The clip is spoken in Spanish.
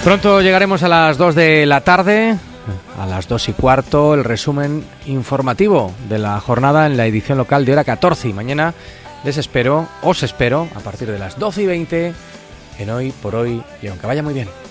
Pronto llegaremos a las 2 de la tarde, a las 2:15, el resumen informativo de la jornada en la edición local de hora 14. Y mañana os espero a partir de las 12:20 en Hoy por Hoy, y aunque vaya muy bien.